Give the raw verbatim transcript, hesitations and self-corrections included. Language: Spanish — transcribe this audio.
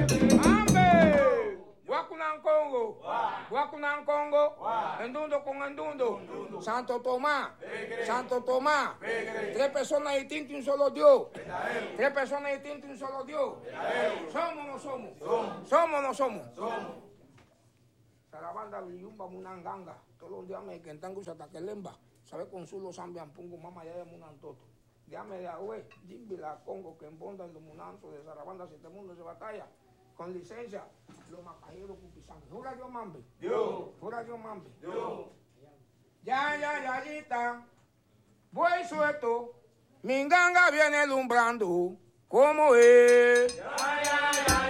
Ambe. Guacunan Congo. Guacunan Congo. Endundo con endundo. Santo Tomás. Santo Tomás. Tres personas distintas y un solo Dios. Tres personas distintas y un solo Dios. ¿Somos o no somos? ¿Somos o no somos? Sarabanda, Villumba, Munanganga. Todos los días me quentan hasta que lemba. Sabe consulo Zambian Pungo, mamá ya de Munantoto. Dígame de Agüe, Jimbi la Congo, que embonda en los Munantos de Sarabanda, siete mundos de batalla. Con licencia, los macajeros Cupizán. Jura Dios Mambe. Dios. Jura Dios Mambe. Dios. Ya, ya, ya, yita. Voy suelto. Mi ganga viene alumbrando. ¿Cómo es? Ya, ya, ya.